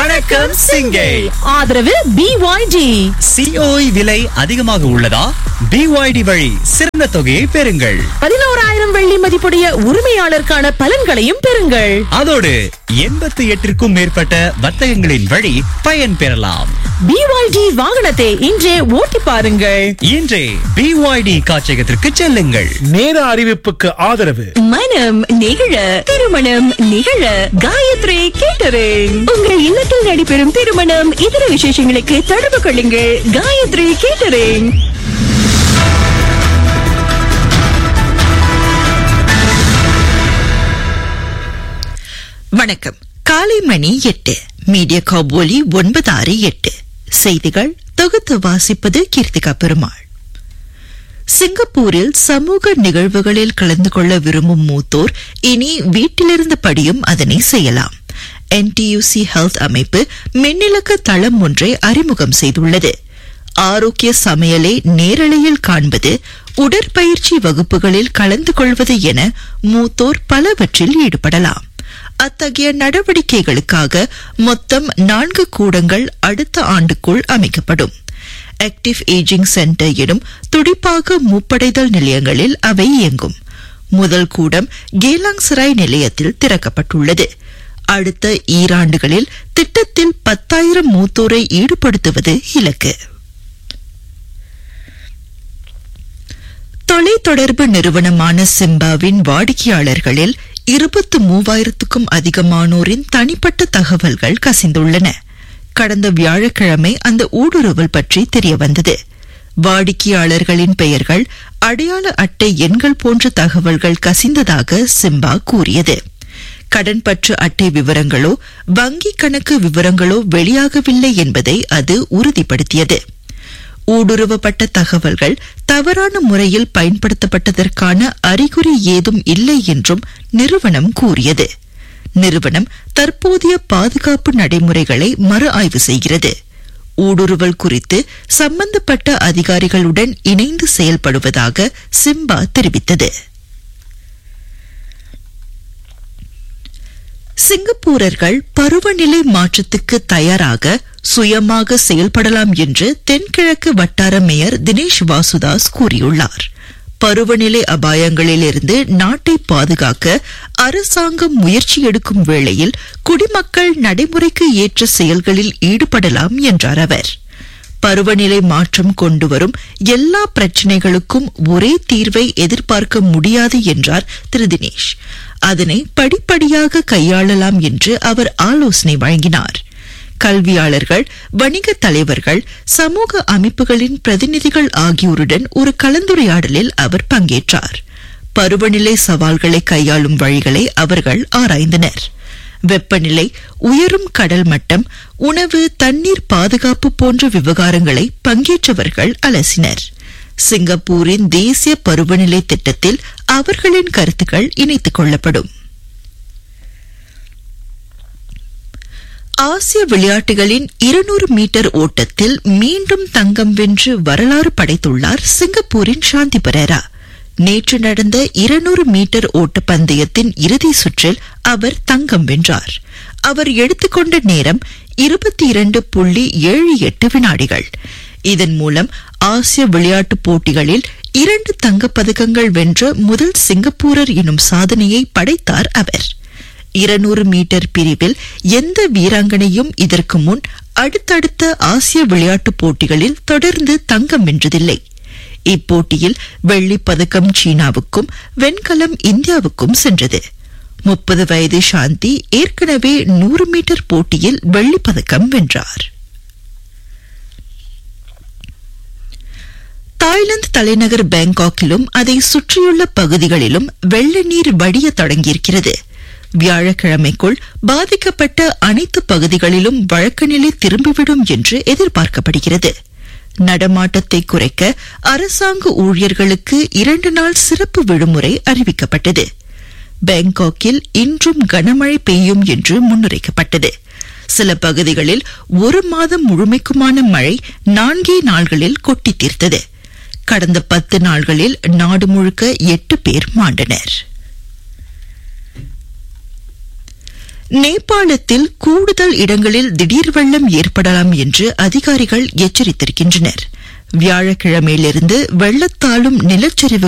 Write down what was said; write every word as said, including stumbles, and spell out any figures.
வணக்கம் சிங்கை. ஆதரவு B Y D. C O I விலை அதிகமாக உள்ளதா? B Y D வழி சிறந்த தொகையை பெறுங்கள். பதினோராயிரம் வெள்ளி மதிப்புடைய உரிமையாளருக்கான பலன்களையும் பெறுங்கள். அதோடு எண்பத்தி எட்டிற்கும் மேற்பட்ட வர்த்தகங்களின் வழி பயன் பெறலாம். B Y D வாகனத்தை இன்றே ஓட்டி பாருங்கள். இன்றே B Y D காட்சியகத்திற்கு செல்லுங்கள். நேர அறிவிப்புக்கு ஆதரவு மனம் நிகழ திருமணம் நிகழ காயத்ரி கேட்டரிங். உங்கள் இல்லத்தில் நடைபெறும் திருமணம் இதர விசேஷங்களுக்கு தொடர்பு கொள்ளுங்கள். காயத்ரி கேட்டரிங். வணக்கம். காலை மணி எட்டு. மீடியா காபோலி ஒன்பது ஆறு எட்டு. செய்திகள் தொகுத்து வாசிப்பது கீர்த்திகா பெருமாள். சிங்கப்பூரில் சமூக நிகழ்வுகளில் கலந்து கொள்ள விரும்பும் மூத்தோர் இனி வீட்டிலிருந்து படியும் அதனை செய்யலாம். N T U C health அமைப்பு மின்னிலக்க தளம் ஒன்றை அறிமுகம் செய்துள்ளது. ஆரோக்கிய சமையலை நேரலையில் காண்பது, உடற்பயிற்சி வகுப்புகளில் கலந்து கொள்வது என மூத்தோர் பலவற்றில் ஈடுபடலாம். அத்தகைய நடவடிக்கைகளுக்காக மொத்தம் நான்கு கூடங்கள் அடுத்த ஆண்டுக்குள் அமைக்கப்படும். ஆக்டிவ் ஏஜிங் சென்டர் எனும் துடிப்பாக மூப்படைதல் நிலையங்களில் அவை இயங்கும். முதல் கூடம் கேலாங் சராய் நிலையத்தில் திறக்கப்பட்டுள்ளது. அடுத்த ஈராண்டுகளில் திட்டத்தில் பத்தாயிரம் மூத்தோரை ஈடுபடுத்துவது இலக்கு. தொலைத்தொடர்பு நிறுவனமான சிம்பாவின் வாடிக்கையாளர்களில் இருபத்து மூவாயிரத்துக்கும் அதிகமானோரின் தனிப்பட்ட தகவல்கள் கசிந்துள்ளன. கடந்த வியாழக்கிழமை அந்த ஊடுருவல் பற்றி தெரியவந்தது. வாடிக்கையாளர்களின் பெயர்கள், அடையாள அட்டை எண்கள் போன்ற தகவல்கள் கசிந்ததாக சிம்பா கூறியது. கடன்பற்று அட்டை விவரங்களோ வங்கி கணக்கு விவரங்களோ வெளியாகவில்லை என்பதை அது உறுதிப்படுத்தியது. ஊடுருவப்பட்ட தகவல்கள் தவறான முறையில் பயன்படுத்தப்பட்டதற்கான அறிகுறி ஏதும் இல்லை என்றும் நிறுவனம் கூறியது. நிறுவனம் தற்போதைய பாதுகாப்பு நடைமுறைகளை மறு ஆய்வு செய்கிறது. ஊடுருவல் குறித்து சம்பந்தப்பட்ட அதிகாரிகளுடன் இணைந்து செயல்படுவதாக சிம்பா தெரிவித்தது. சிங்கப்பூரர்கள் பருவநிலை மாற்றத்துக்கு தயாராக சுயமாக செயல்படலாம் என்று தென்கிழக்கு வட்டார மேயர் தினேஷ் வாசுதாஸ் கூறியுள்ளார். பருவநிலை அபாயங்களிலிருந்து நாட்டை பாதுகாக்க அரசாங்கம் முயற்சி எடுக்கும் வேளையில் குடிமக்கள் நடைமுறைக்கு ஏற்ற செயல்களில் ஈடுபடலாம் என்றார் அவர். பருவநிலை மாற்றம் கொண்டுவரும் எல்லா பிரச்சினைகளுக்கும் ஒரே தீர்வை எதிர்பார்க்க முடியாது என்றார் திரு தினேஷ். அதனை படிப்படியாக கையாளலாம் என்று அவர் ஆலோசனை வழங்கினார். கல்வியாளர்கள், வணிக தலைவர்கள், சமூக அமைப்புகளின் பிரதிநிதிகள் ஆகியோருடன் ஒரு கலந்துரையாடலில் அவர் பங்கேற்றார். பருவநிலை சவால்களை கையாளும் வழிகளை அவர்கள் ஆராய்ந்தனர். வெப்பநிலை, உயரும் கடல் மட்டம், உணவு, தண்ணீர் பாதுகாப்பு போன்ற விவகாரங்களை பங்கேற்றவர்கள் அலசினர். சிங்கப்பூரின் தேசிய பருவநிலை திட்டத்தில் அவர்களின் கருத்துக்கள் இணைத்துக் கொள்ளப்படும். ஆசிய விளையாட்டுகளின் இருநூறு மீட்டர் ஓட்டத்தில் மீண்டும் தங்கம் வென்று வரலாறு படைத்துள்ளார் சிங்கப்பூரின் சாந்தி பெரேரா. நேற்று நடந்த இருநூறு மீட்டர் ஓட்டப்பந்தயத்தின் இறுதி சுற்றில் அவர் தங்கம் வென்றார். அவர் எடுத்துக்கொண்ட நேரம் இருபத்தி இரண்டு புள்ளி ஏழு எட்டு வினாடிகள். இதன் மூலம் ஆசிய விளையாட்டுப் போட்டிகளில் இரண்டு தங்கப்பதக்கங்கள் வென்ற முதல் சிங்கப்பூரர் எனும் சாதனையை படைத்தார் அவர். இருநூறு மீட்டர் பிரிவில் எந்த வீராங்கனையும் இதற்கு முன் அடுத்தடுத்த ஆசிய விளையாட்டுப் போட்டிகளில் தொடர்ந்து தங்கம் வென்றதில்லை. இப்போட்டியில் வெள்ளிப் பதக்கம் சீனாவுக்கும் வெண்கலம் இந்தியாவுக்கும் சென்றது. முப்பது வயது சாந்தி ஏற்கனவே நூறு மீட்டர் போட்டியில் வெள்ளிப் பதக்கம் வென்றார். தாய்லாந்து தலைநகர் பாங்காக்கிலும் அதை சுற்றியுள்ள பகுதிகளிலும் வெள்ள நீர் வடிய தொடங்கியிருக்கிறது. வியாழக்கிழமைக்குள் பாதிக்கப்பட்ட அனைத்து பகுதிகளிலும் வழக்க நிலை திரும்பிவிடும் என்று எதிர்பார்க்கப்படுகிறது. நடமாட்டத்தை குறைக்க அரசாங்க ஊழியர்களுக்கு இரண்டு நாள் சிறப்பு விடுமுறை அறிவிக்கப்பட்டது. பாங்காக்கில் இன்றும் கனமழை பெய்யும் என்று முன்னுரைக்கப்பட்டது. சில பகுதிகளில் ஒரு மாதம் முழுமைக்குமான மழை நான்கே நாள்களில் கொட்டி தீர்த்தது. கடந்த பத்து நாள்களில் நாடு முழுக்க எட்டு பேர் மாண்டனர். நேபாளத்தில் கூடுதல் இடங்களில் திடீர் வெள்ளம் ஏற்படலாம் என்று அதிகாரிகள் எச்சரித்திருக்கின்றனர். வியாழக்கிழமையிலிருந்து வெள்ளத்தாலும் நிலச்சரிவு